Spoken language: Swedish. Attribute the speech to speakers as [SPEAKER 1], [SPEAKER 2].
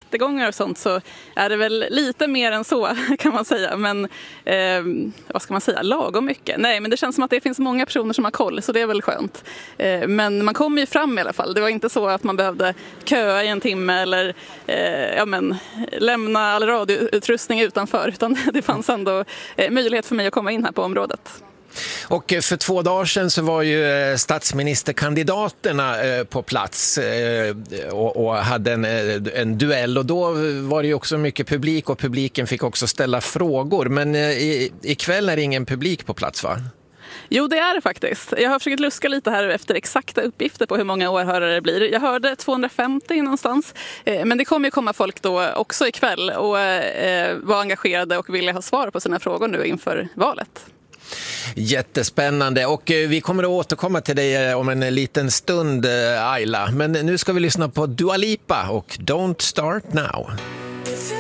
[SPEAKER 1] rättegångar och sånt så är det väl lite mer än så kan man säga. Men vad ska man säga, lagom mycket. Nej, men det känns som att det finns många personer som har koll, så det är väl skönt. Men man kommer ju fram i alla fall. Det var inte så att man behövde köa i en timme eller lämna all radioutrustning utanför, utan det fanns ändå möjlighet för mig att komma in här på området.
[SPEAKER 2] Och för 2 dagar sedan så var ju statsministerkandidaterna på plats och hade en duell, och då var det ju också mycket publik och publiken fick också ställa frågor. Men ikväll är det ingen publik på plats, va?
[SPEAKER 1] Jo, det är det faktiskt. Jag har försökt luska lite här efter exakta uppgifter på hur många åhörare det blir. Jag hörde 250 någonstans. Men det kommer ju komma folk då också ikväll och vara engagerade och vilja ha svar på sina frågor nu inför valet.
[SPEAKER 2] Jättespännande, och vi kommer att återkomma till dig om en liten stund, Ayla. Men nu ska vi lyssna på Dua Lipa och Don't Start Now.